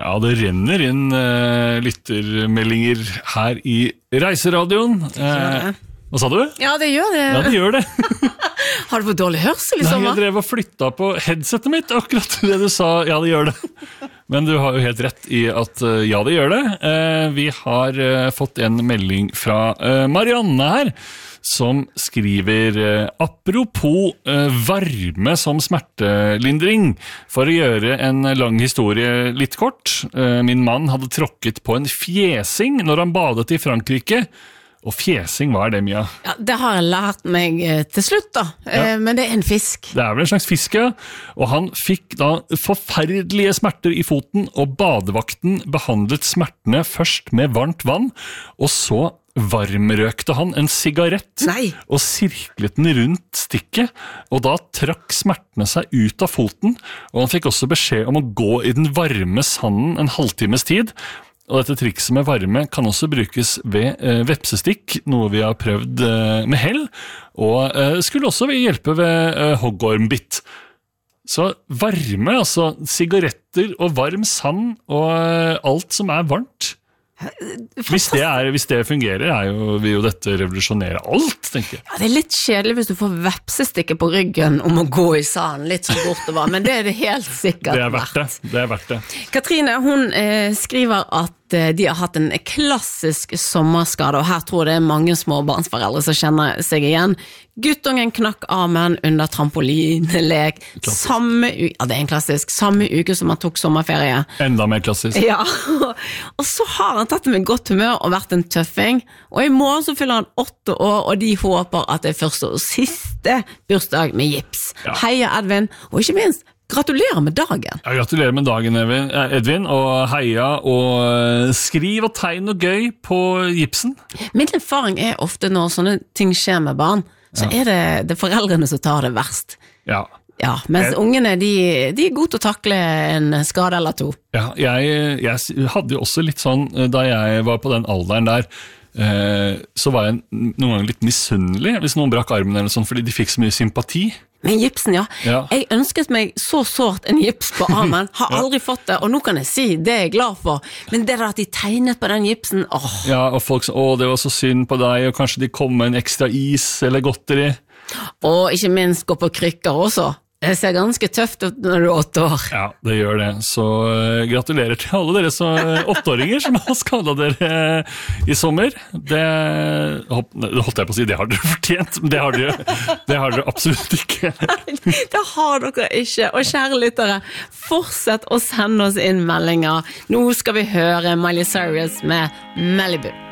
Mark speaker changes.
Speaker 1: Ja, det renner inn lyttermeldinger her i Reiseradioen. Hva sa du?
Speaker 2: Ja, det gjør det.
Speaker 1: Ja, det gjør det.
Speaker 2: Har du fått dårlig hørsel i sommer?
Speaker 1: Nei, jeg drev og flyttet på headsetet mitt, akkurat det du sa, ja, det gjør det. Men du har jo helt rett i at ja, det gjør det. Vi har fått en melding fra Marianne her, som skriver apropos varme som smertelindring. For å gjøre en lang historie litt kort. Min mann hadde tråkket på en fjesing når han badet i Frankrike. Og fjesing, hva det, Mia?
Speaker 2: Ja, det har jeg lært meg til slutt da, men det en fisk.
Speaker 1: Det vel en slags fisk, ja. Og han fikk da forferdelige smerter i foten, og badevakten behandlet smertene først med varmt vann, og så varmrøkte han en sigarett og sirklet den rundt stikket, og da trakk smertene seg ut av foten, og han fikk også beskjed om å gå i den varme sanden en halvtimes tid. Og dette trikset med varme kan også brukes ved vepsestikk, noe vi har prøvd med hell, og skulle også hjelpe ved hoggormbitt. Så varme, altså sigaretter og varm sand og alt som varmt. Hvis det fungerer, vil jo dette revolusjonere alt, tenker jeg.
Speaker 2: Ja, det litt kjedelig hvis du får vepsestikke på ryggen om å gå i sanden litt sånn bortover, men det det helt sikkert verdt.
Speaker 1: Det verdt det.
Speaker 2: Katrine, hun skriver at de har hatt en klassisk sommerskade, og her tror jeg det mange småbarnsforeldre som kjenner seg igjen. Guttungen knakk armen under trampolinelek. Det en klassisk. Samme uke som han tok sommerferie.
Speaker 1: Enda mer klassisk.
Speaker 2: Ja, og så har han tatt det med godt humør og vært en tøffing, og i morgen så fyller han 8 år, og de håper at det første og siste bursdag med gips. Ja. Heia Edvin, og ikke minst, gratulerer med dagen. Ja,
Speaker 1: gratulerer med dagen, Edvin, og heia, og skriv og tegn noe gøy på gipsen.
Speaker 2: Min erfaring ofte når sånne ting skjer med barn, så det foreldrene som tar det verst.
Speaker 1: Ja.
Speaker 2: Ja, mens ungene, de gode til å takle en skade eller to.
Speaker 1: Ja, jeg hadde jo også litt sånn, da jeg var på den alderen der, så var jeg noen ganger litt misunnelig hvis noen brakk armen eller sånn, fordi de fikk så mye sympati.
Speaker 2: Men gipsen, ja. Jeg ønsket meg så sårt en gips på armen, har aldri fått det, og nå kan jeg si, det jeg glad for. Men det at de tegnet på den gipsen,
Speaker 1: Ja, og folk sa, det var så synd på deg, og kanskje de kom med en ekstra is eller godteri.
Speaker 2: Og ikke minst gå på krykker også. Det ser ganske tøft ut når du er 8 år.
Speaker 1: Ja, det gjør det. Så gratulerer til alle dere som 8-åringer som har skadet dere i sommer. Det holdt jeg på å si, det har dere fortjent, men det har dere absolutt ikke.
Speaker 2: Nei, det har dere ikke. Og kjære lyttere, fortsett å sende oss inn meldinger. Nå skal vi høre Miley Cyrus med Malibu.